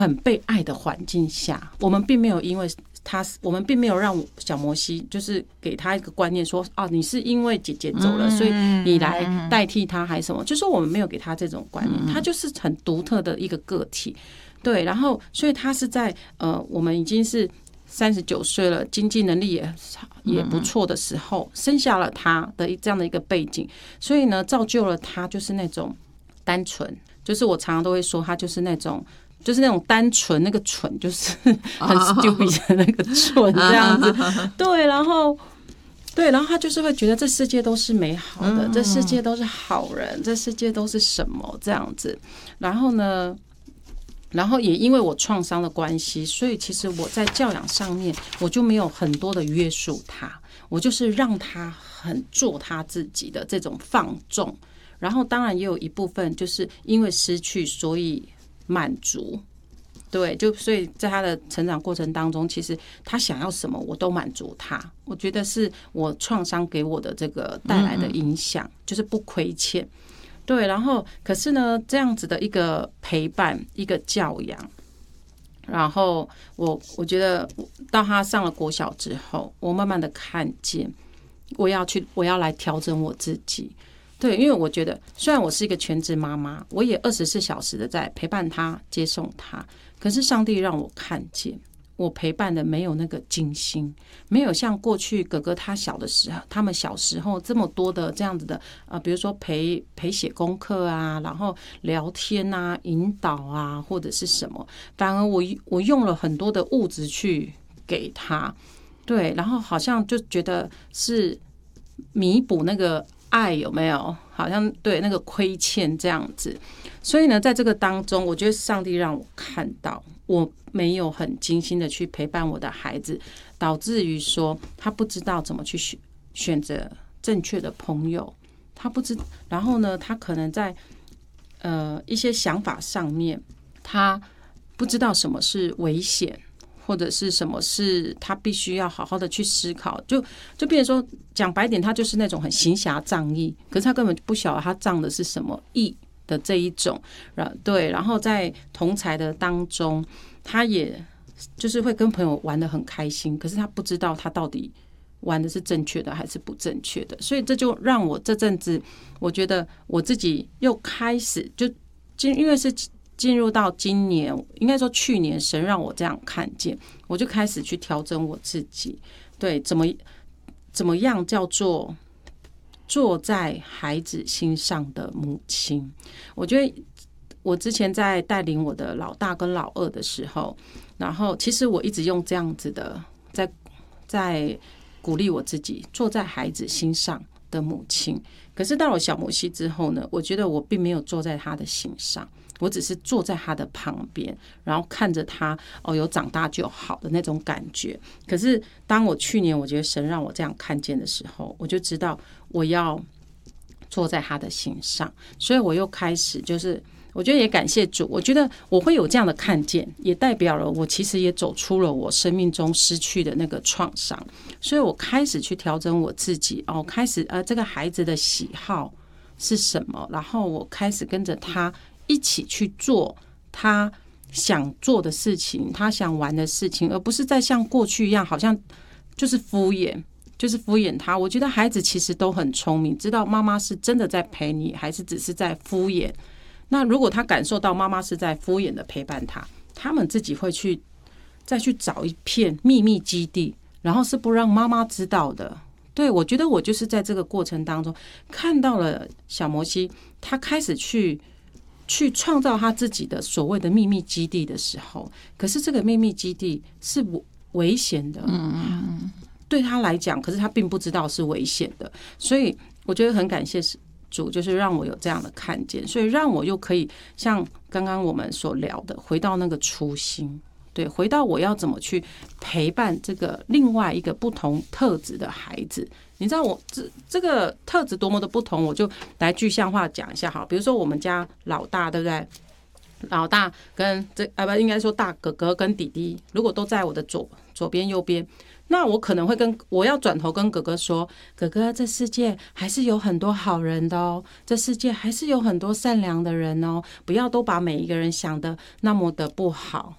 很被爱的环境下，我们并没有因为我们并没有让小摩西就是给他一个观念说，你是因为姐姐走了，所以你来代替他还是什么，就是我们没有给他这种观念，他就是很独特的一个个体。对，然后所以他是在我们已经是39岁了，经济能力也不错的时候，生下了他的这样的一个背景，所以呢，造就了他就是那种单纯，就是我常常都会说，他就是那种单纯，那个蠢就是很 stupid 的那个蠢这样子。对，然后他就是会觉得这世界都是美好的，这世界都是好人，这世界都是什么这样子。然后也因为我创伤的关系，所以其实我在教养上面我就没有很多的约束他，我就是让他很做他自己的这种放纵。然后当然也有一部分就是因为失去，所以满足。对，所以在他的成长过程当中，其实他想要什么我都满足他。我觉得是我创伤给我的这个带来的影响，就是不亏欠。对，然后可是呢，这样子的一个陪伴，一个教养，然后我觉得到他上了国小之后，我慢慢的看见，我要来调整我自己。对，因为我觉得虽然我是一个全职妈妈，我也24小时的在陪伴他、接送他，可是上帝让我看见，我陪伴的没有那个精心，没有像过去哥哥他们小时候这么多的这样子的比如说陪写功课啊，然后聊天啊、引导啊，或者是什么，反而我用了很多的物质去给他，对，然后好像就觉得是弥补那个爱有没有？好像对那个亏欠这样子，所以呢，在这个当中，我觉得上帝让我看到，我没有很精心的去陪伴我的孩子，导致于说他不知道怎么去选择正确的朋友，他不知，然后呢，他可能在一些想法上面，他不知道什么是危险。或者是什么是他必须要好好的去思考，就变成说讲白点，他就是那种很行侠仗义，可是他根本不晓得他仗的是什么义的这一种，对，然后在同侪的当中，他也就是会跟朋友玩得很开心，可是他不知道他到底玩的是正确的还是不正确的，所以这就让我这阵子，我觉得我自己又开始因为是。进入到今年，应该说去年，神让我这样看见，我就开始去调整我自己。对，怎么样叫做坐在孩子心上的母亲？我觉得我之前在带领我的老大跟老二的时候，然后其实我一直用这样子的在鼓励我自己，坐在孩子心上的母亲。可是到了小摩西之后呢，我觉得我并没有坐在他的心上。我只是坐在他的旁边，然后看着他有长大就好的那种感觉。可是当我去年我觉得神让我这样看见的时候，我就知道我要坐在他的心上，所以我又开始就是我觉得也感谢主，我觉得我会有这样的看见，也代表了我其实也走出了我生命中失去的那个创伤，所以我开始去调整我自己开始这个孩子的喜好是什么，然后我开始跟着他一起去做他想做的事情，他想玩的事情，而不是再像过去一样好像就是敷衍他。我觉得孩子其实都很聪明，知道妈妈是真的在陪你还是只是在敷衍。那如果他感受到妈妈是在敷衍的陪伴他们自己会再去找一片秘密基地，然后是不让妈妈知道的。对，我觉得我就是在这个过程当中看到了小摩西，他开始去创造他自己的所谓的秘密基地的时候，可是这个秘密基地是危险的，对他来讲，可是他并不知道是危险的，所以我觉得很感谢主，就是让我有这样的看见，所以让我又可以像刚刚我们所聊的，回到那个初心，对，回到我要怎么去陪伴这个另外一个不同特质的孩子。你知道我这个特质多么的不同，我就来具象化讲一下好。比如说我们家老大，对不对？老大跟不应该说大哥哥跟弟弟，如果都在我的左边右边，那我可能会我要转头跟哥哥说，哥哥，这世界还是有很多好人的哦，这世界还是有很多善良的人哦，不要都把每一个人想的那么的不好。